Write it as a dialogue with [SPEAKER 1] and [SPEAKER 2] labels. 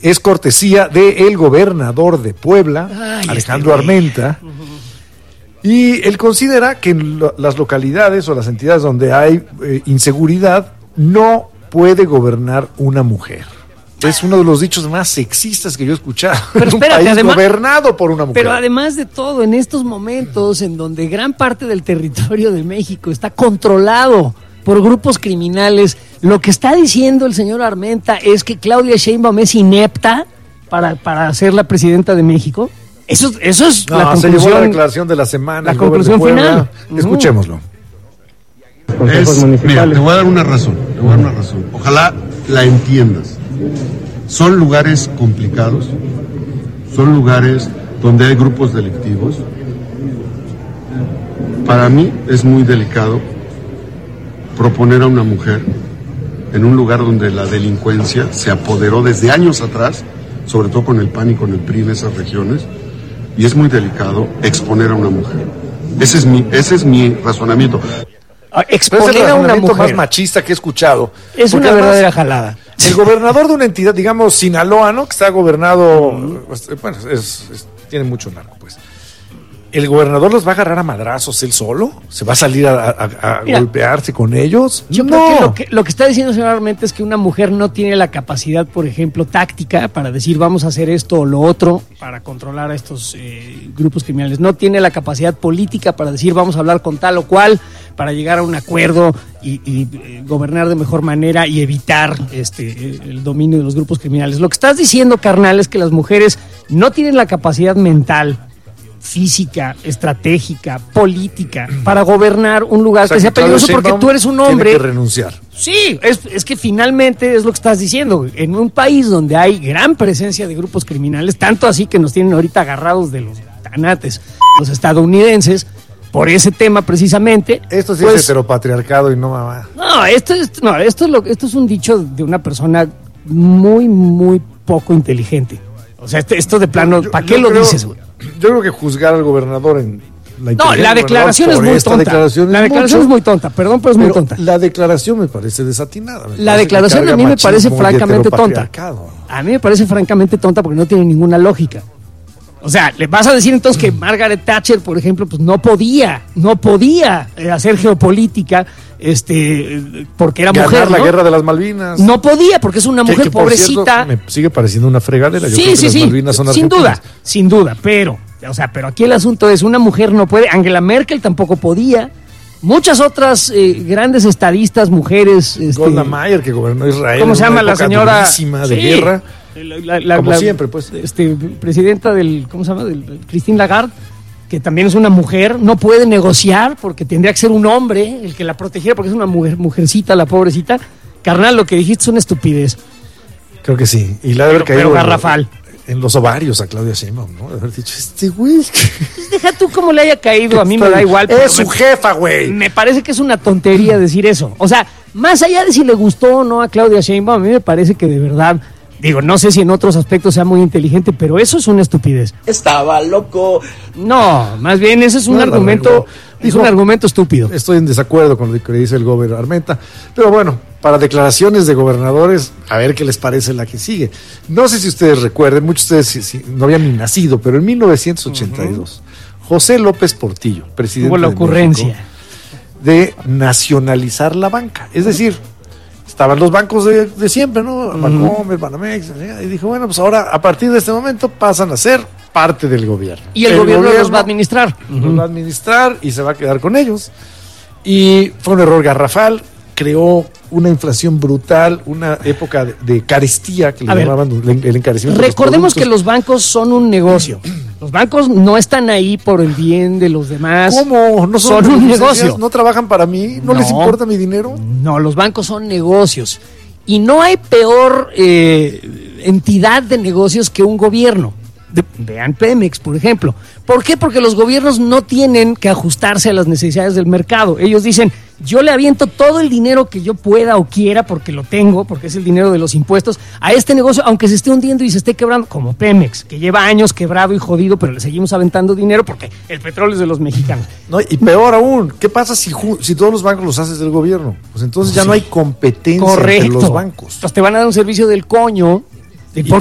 [SPEAKER 1] es cortesía del gobernador de Puebla, Alejandro Armenta. Y él considera que en las localidades o las entidades donde hay inseguridad no puede gobernar una mujer. Es uno de los dichos más sexistas que yo he escuchado.
[SPEAKER 2] Pero espérate,
[SPEAKER 1] un país gobernado por una mujer.
[SPEAKER 2] Pero además de todo, en estos momentos en donde gran parte del territorio de México está controlado por grupos criminales, lo que está diciendo el señor Armenta es que Claudia Sheinbaum es inepta para ser la presidenta de México. Eso es la conclusión.
[SPEAKER 1] Se llevó la declaración de la semana.
[SPEAKER 2] La conclusión final.
[SPEAKER 1] Escuchémoslo.
[SPEAKER 3] Mira, te voy a dar una razón. Ojalá la entiendas. Son lugares complicados, son lugares donde hay grupos delictivos. Para mí es muy delicado proponer a una mujer en un lugar donde la delincuencia se apoderó desde años atrás, sobre todo con el PAN y con el PRI en esas regiones, y es muy delicado exponer a una mujer. Ese es mi razonamiento.
[SPEAKER 2] Exponer a una mujer
[SPEAKER 1] más machista que he escuchado.
[SPEAKER 2] Es una verdadera jalada.
[SPEAKER 1] El gobernador de una entidad, digamos Sinaloa, ¿no? Que está gobernado, bueno, tiene mucho narco, pues. ¿El gobernador los va a agarrar a madrazos él solo? ¿Se va a salir a golpearse con ellos?
[SPEAKER 2] Yo creo que lo que está diciendo señor Armenta es que una mujer no tiene la capacidad, por ejemplo, táctica para decir vamos a hacer esto o lo otro para controlar a estos grupos criminales. No tiene la capacidad política para decir vamos a hablar con tal o cual para llegar a un acuerdo y gobernar de mejor manera y evitar el dominio de los grupos criminales. Lo que estás diciendo, carnal, es que las mujeres no tienen la capacidad mental, física, estratégica, política para gobernar un lugar que sea peligroso porque tú eres un hombre.
[SPEAKER 1] Tiene que renunciar.
[SPEAKER 2] Sí, es que finalmente es lo que estás diciendo. En un país donde hay gran presencia de grupos criminales, tanto así que nos tienen ahorita agarrados de los tanates, los estadounidenses, por ese tema precisamente.
[SPEAKER 1] Esto sí es heteropatriarcado y no mamá.
[SPEAKER 2] No, esto es un dicho de una persona muy, muy poco inteligente. O sea, esto de plano, ¿para qué lo dices, güey?
[SPEAKER 1] Yo creo que juzgar al gobernador en
[SPEAKER 2] la declaración es muy tonta. La declaración es muy tonta, perdón, pero es muy tonta.
[SPEAKER 1] La declaración me parece desatinada.
[SPEAKER 2] La declaración a mí me parece francamente tonta. A mí me parece francamente tonta porque no tiene ninguna lógica. O sea, le vas a decir entonces que Margaret Thatcher, por ejemplo, pues no podía hacer geopolítica, porque era mujer, ¿no?
[SPEAKER 1] La guerra de las Malvinas.
[SPEAKER 2] No podía, porque es una mujer pobrecita.
[SPEAKER 1] Cierto, me sigue pareciendo una fregadera. Yo
[SPEAKER 2] sí,
[SPEAKER 1] creo que las Malvinas son argentinas.
[SPEAKER 2] Sin duda, pero aquí el asunto es, una mujer no puede, Angela Merkel tampoco podía, muchas otras grandes estadistas, mujeres.
[SPEAKER 1] Golda Meir, que gobernó Israel.
[SPEAKER 2] ¿Cómo se llama la señora?
[SPEAKER 1] De guerra. Como siempre, pues.
[SPEAKER 2] Presidenta ¿cómo se llama? Christine Lagarde, que también es una mujer, no puede negociar porque tendría que ser un hombre el que la protegiera porque es una mujercita, la pobrecita. Carnal, lo que dijiste es una estupidez.
[SPEAKER 1] Creo que sí. Y la de haber caído
[SPEAKER 2] garrafal.
[SPEAKER 1] En los ovarios a Claudia Sheinbaum, ¿no? De haber dicho, güey.
[SPEAKER 2] Deja tú cómo le haya caído, a mí me da igual.
[SPEAKER 1] Es su jefa, güey.
[SPEAKER 2] Me parece que es una tontería decir eso. O sea, más allá de si le gustó o no a Claudia Sheinbaum, a mí me parece que de verdad, digo, no sé si en otros aspectos sea muy inteligente, pero eso es una estupidez.
[SPEAKER 4] Estaba loco.
[SPEAKER 2] No, más bien ese es un argumento, un argumento estúpido.
[SPEAKER 1] Estoy en desacuerdo con lo que dice el gobernador Armenta, pero bueno, para declaraciones de gobernadores, a ver qué les parece la que sigue. No sé si ustedes recuerden, muchos de ustedes no habían ni nacido, pero en 1982, José López Portillo, presidente
[SPEAKER 2] hubo la ocurrencia
[SPEAKER 1] México, de nacionalizar la banca, es decir, estaban los bancos de siempre, ¿no? Bancomer, Banamex, y dijo, bueno, pues ahora, a partir de este momento, pasan a ser parte del gobierno.
[SPEAKER 2] Y el gobierno los va a administrar.
[SPEAKER 1] Los va a administrar y se va a quedar con ellos. Y fue un error garrafal, creó una inflación brutal, una época de carestía, que le llamaban el encarecimiento.
[SPEAKER 2] Recordemos que los bancos son un negocio. Los bancos no están ahí por el bien de los demás.
[SPEAKER 1] ¿Cómo? ¿No son
[SPEAKER 2] un negocio?
[SPEAKER 1] ¿No trabajan para mí? ¿No les importa mi dinero?
[SPEAKER 2] No, los bancos son negocios. Y no hay peor entidad de negocios que un gobierno. Vean Pemex, por ejemplo. ¿Por qué? Porque los gobiernos no tienen que ajustarse a las necesidades del mercado. Ellos dicen, yo le aviento todo el dinero que yo pueda o quiera, porque lo tengo, porque es el dinero de los impuestos, a este negocio, aunque se esté hundiendo y se esté quebrando, como Pemex, que lleva años quebrado y jodido, pero le seguimos aventando dinero porque el petróleo es de los mexicanos.
[SPEAKER 1] No, y peor aún, ¿qué pasa si todos los bancos los haces del gobierno? Pues entonces ya no hay competencia entre los bancos.
[SPEAKER 2] Entonces te van a dar un servicio del coño.